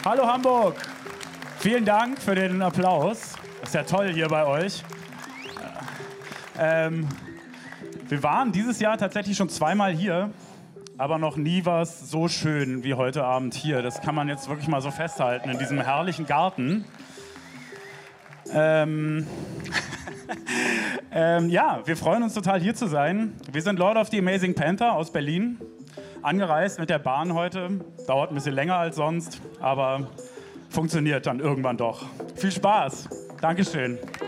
Hallo Hamburg! Vielen Dank für den Applaus. Das ist ja toll hier bei euch. Wir waren dieses Jahr tatsächlich schon zweimal hier, aber noch nie war es so schön wie heute Abend hier. Das kann man jetzt wirklich mal so festhalten in diesem herrlichen Garten. Ja, wir freuen uns total hier zu sein. Wir sind Lord of the Amazing Panther aus Berlin. Angereist mit der Bahn heute. Dauert ein bisschen länger als sonst, aber funktioniert dann irgendwann doch. Viel Spaß. Dankeschön.